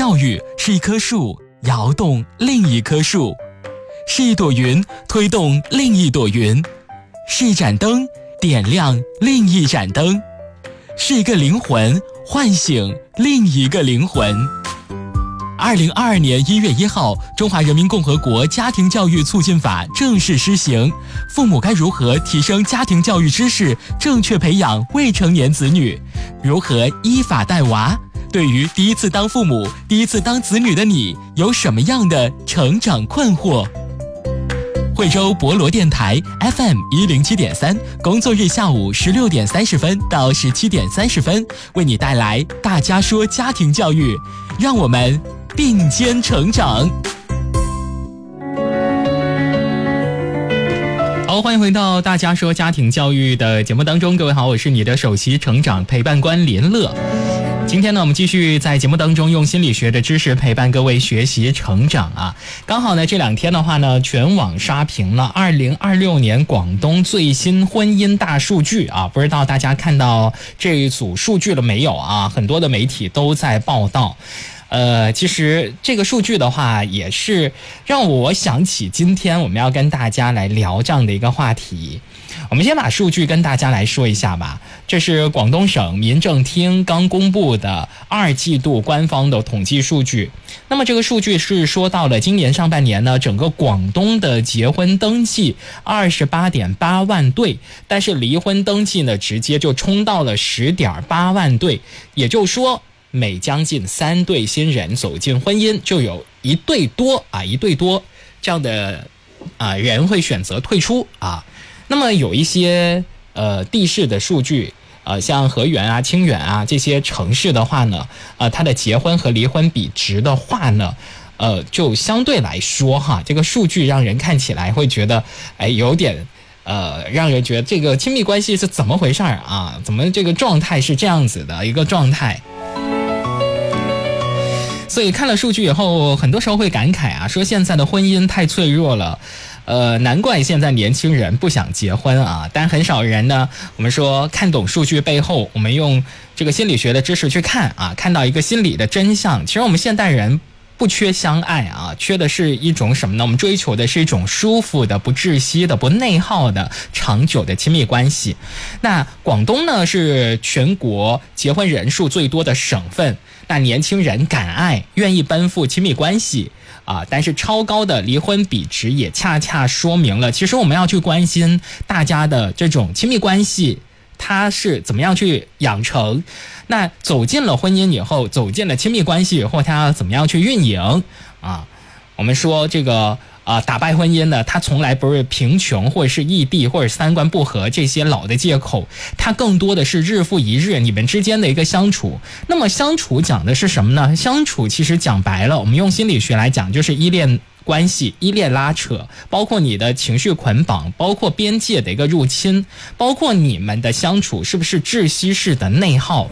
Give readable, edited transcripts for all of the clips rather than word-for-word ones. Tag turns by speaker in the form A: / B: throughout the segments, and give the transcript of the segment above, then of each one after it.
A: 教育是一棵树摇动另一棵树，是一朵云推动另一朵云，是一盏灯点亮另一盏灯，是一个灵魂唤醒另一个灵魂。2022年1月1号，中华人民共和国家庭教育促进法正式施行。父母该如何提升家庭教育知识，正确培养未成年子女？如何依法带娃？对于第一次当父母、第一次当子女的你，有什么样的成长困惑？惠州博罗电台 FM 107.3，工作日下午16点30分到17点30分，为你带来大家说家庭教育，让我们并肩成长。好，欢迎回到大家说家庭教育的节目当中，各位好，我是你的首席成长陪伴官林乐。今天呢，我们继续在节目当中用心理学的知识陪伴各位学习成长啊。刚好呢，这两天的话呢，全网刷屏了2026年广东最新婚姻大数据啊。不知道大家看到这一组数据了没有啊？很多的媒体都在报道。其实这个数据的话，也是让我想起今天我们要跟大家来聊这样的一个话题。我们先把数据跟大家来说一下吧。这是广东省民政厅刚公布的2季度官方的统计数据。那么这个数据是说到了今年上半年呢，整个广东的结婚登记 28.8 万对，但是离婚登记呢，直接就冲到了 10.8 万对，也就是说每将近3对新人走进婚姻，就有一对多这样的人会选择退出啊。那么有一些地市的数据，像河源啊、清远啊这些城市的话呢，它的结婚和离婚比值的话呢，就相对来说哈，这个数据让人看起来会觉得，有点让人觉得这个亲密关系是怎么回事啊？怎么这个状态是这样子的一个状态？所以看了数据以后，很多时候会感慨啊，说现在的婚姻太脆弱了，难怪现在年轻人不想结婚啊。但很少人呢，我们说看懂数据背后，我们用这个心理学的知识去看啊，看到一个心理的真相。其实我们现代人不缺相爱啊，缺的是一种什么呢？我们追求的是一种舒服的、不窒息的、不内耗的、长久的亲密关系。那广东呢，是全国结婚人数最多的省份。那年轻人敢爱，愿意奔赴亲密关系啊，但是超高的离婚比值也恰恰说明了，其实我们要去关心大家的这种亲密关系，它是怎么样去养成。那走进了婚姻以后，走进了亲密关系以后，它要怎么样去运营啊？我们说这个打败婚姻呢，它从来不是贫穷或者是异地或者三观不合这些老的借口，它更多的是日复一日你们之间的一个相处。那么相处讲的是什么呢？相处其实讲白了，我们用心理学来讲，就是依恋关系、依恋拉扯，包括你的情绪捆绑，包括边界的一个入侵，包括你们的相处是不是窒息式的内耗。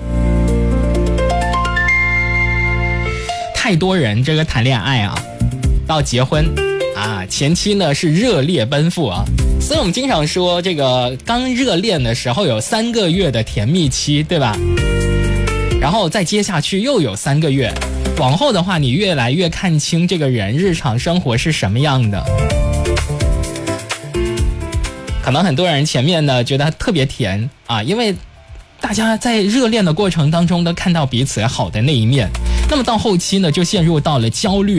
A: 太多人这个谈恋爱啊，到结婚前期呢是热烈奔赴啊，所以我们经常说这个刚热恋的时候有3个月的甜蜜期，对吧？然后再接下去又有3个月，往后的话你越来越看清这个人日常生活是什么样的。可能很多人前面呢觉得特别甜啊，因为大家在热恋的过程当中都看到彼此好的那一面，那么到后期呢就陷入到了焦虑